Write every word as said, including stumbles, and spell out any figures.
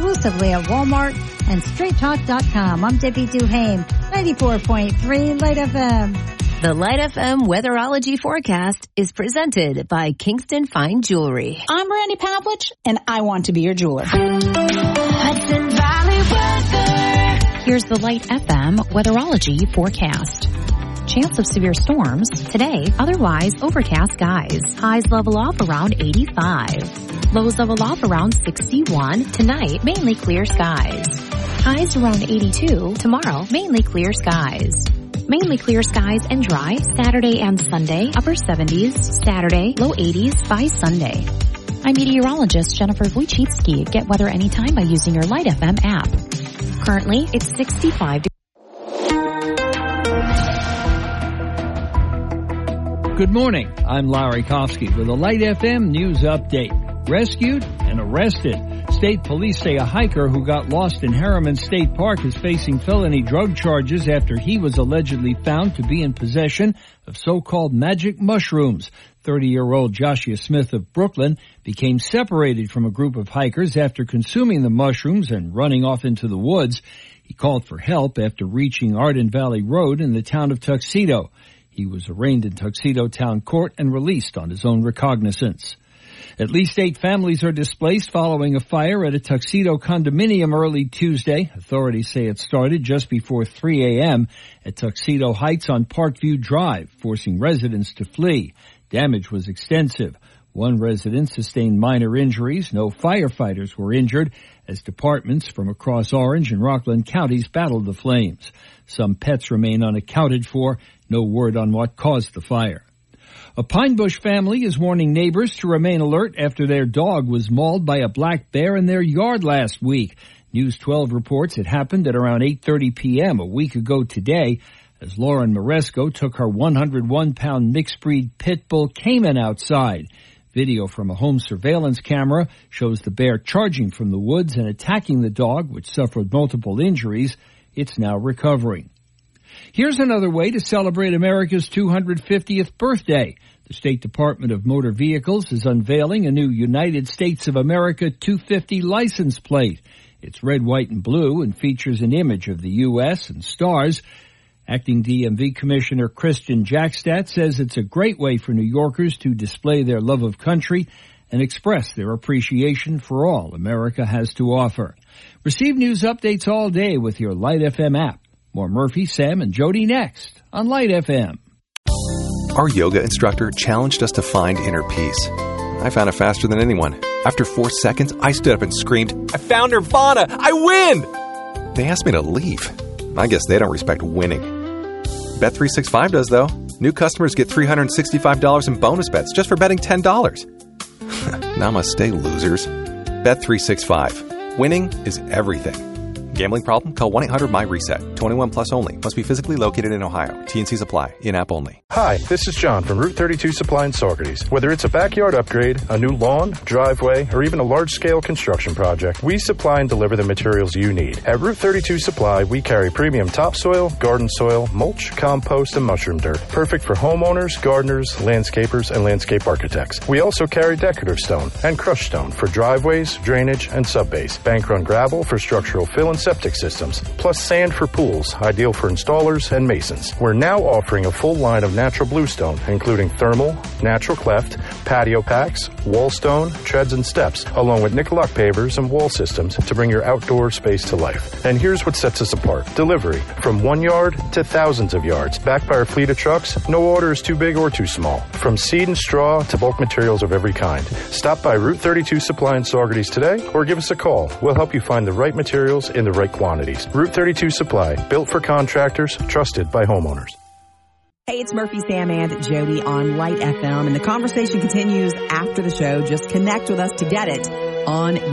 exclusively at Walmart and straight talk dot com. I'm Debbie Duhame, ninety-four point three Light F M. The Light F M Weatherology Forecast is presented by Kingston Fine Jewelry. I'm Randy Pavlich, and I want to be your jeweler. Hudson Valley Weather. Here's the Light F M Weatherology Forecast. Chance of severe storms today, otherwise overcast skies. Highs level off around eighty-five. Lows level off around sixty-one. Tonight, mainly clear skies. Highs around eighty-two. Tomorrow, mainly clear skies. Mainly clear skies and dry Saturday and Sunday, upper seventies. Saturday, low eighties by Sunday. I'm meteorologist Jennifer Wojcicki. Get weather anytime by using your Light F M app. Currently, it's sixty-five degrees. Good morning. I'm Larry Kofsky with a Light F M news update. Rescued and arrested. State police say a hiker who got lost in Harriman State Park is facing felony drug charges after he was allegedly found to be in possession of so-called magic mushrooms. thirty-year-old Joshua Smith of Brooklyn became separated from a group of hikers after consuming the mushrooms and running off into the woods. He called for help after reaching Arden Valley Road in the town of Tuxedo. He was arraigned in Tuxedo Town Court and released on his own recognizance. At least eight families are displaced following a fire at a Tuxedo condominium early Tuesday. Authorities say it started just before three a.m. at Tuxedo Heights on Parkview Drive, forcing residents to flee. Damage was extensive. One resident sustained minor injuries. No firefighters were injured as departments from across Orange and Rockland counties battled the flames. Some pets remain unaccounted for. No word on what caused the fire. A Pine Bush family is warning neighbors to remain alert after their dog was mauled by a black bear in their yard last week. News twelve reports it happened at around eight thirty p.m. a week ago today as Lauren Maresco took her one hundred one pound mixed-breed pit bull Cayman outside. Video from a home surveillance camera shows the bear charging from the woods and attacking the dog, which suffered multiple injuries. It's now recovering. Here's another way to celebrate America's two hundred fiftieth birthday. The State Department of Motor Vehicles is unveiling a new United States of America two fifty license plate. It's red, white, and blue and features an image of the U S and stars. Acting D M V Commissioner Christian Jackstadt says it's a great way for New Yorkers to display their love of country and express their appreciation for all America has to offer. Receive news updates all day with your Light F M app. More Murphy, Sam, and Jody next on Light F M. Our yoga instructor challenged us to find inner peace. I found it faster than anyone. After four seconds, I stood up and screamed, "I found Nirvana! I win!" They asked me to leave. I guess they don't respect winning. Bet three sixty-five does, though. New customers get three hundred sixty-five dollars in bonus bets just for betting ten dollars. Namaste, losers. Bet three sixty-five. Winning is everything. Gambling problem? Call one eight hundred M Y reset. twenty-one plus only. Must be physically located in Ohio. T and Cs apply. In-app only. Hi, this is John from Route thirty-two Supply in Saugerties. Whether it's a backyard upgrade, a new lawn, driveway, or even a large-scale construction project, we supply and deliver the materials you need. At Route thirty-two Supply, we carry premium topsoil, garden soil, mulch, compost, and mushroom dirt. Perfect for homeowners, gardeners, landscapers, and landscape architects. We also carry decorative stone and crushed stone for driveways, drainage, and subbase. Bank-run gravel for structural fill and septic systems, plus sand for pools, ideal for installers and masons. We're now offering a full line of natural bluestone, including thermal, natural cleft, patio packs, wall stone, treads and steps, along with Nicolak pavers and wall systems to bring your outdoor space to life. And here's what sets us apart. Delivery from one yard to thousands of yards. Backed by our fleet of trucks, no order is too big or too small. From seed and straw to bulk materials of every kind. Stop by Route thirty-two Supply in Saugerties today or give us a call. We'll help you find the right materials in the right quantities. Route thirty-two Supply, built for contractors, trusted by homeowners. Hey, it's Murphy, Sam, and Jody on Light F M, and the conversation continues after the show. Just connect with us to get it on